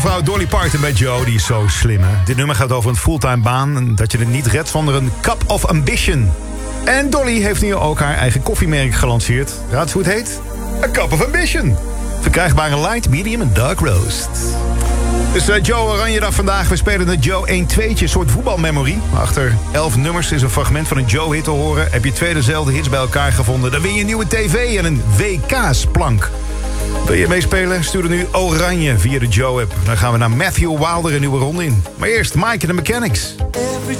Mevrouw Dolly Parton met Joe, die is zo slim, hè? Dit nummer gaat over een fulltime baan en dat je het niet redt zonder een cup of ambition. En Dolly heeft nu ook haar eigen koffiemerk gelanceerd. Raad eens hoe het heet? A Cup of Ambition. Verkrijgbaar in light, medium en dark roast. Dus Joe Oranje dag vandaag. We spelen de Joe 1-2'tje, een soort voetbalmemory. Achter 11 nummers is een fragment van een Joe-hit te horen. Heb je 2 dezelfde hits bij elkaar gevonden, dan win je een nieuwe tv en een WK-splank. Wil je meespelen? Stuur er nu Oranje via de Joe-app. Dan gaan we naar Matthew Wilder een nieuwe ronde in. Maar eerst Mike and the Mechanics. Every